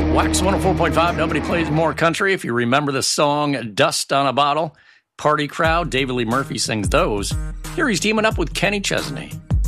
Wax 104.5, nobody plays more country. If you remember the song Dust on a Bottle, Party Crowd, David Lee Murphy sings those. Here he's teaming up with Kenny Chesney.